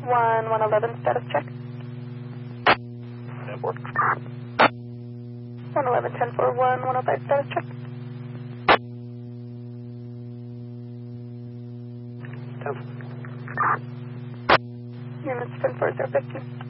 111 status check. 10-4. 111 1041 105 status check. 10-4. Units 14015.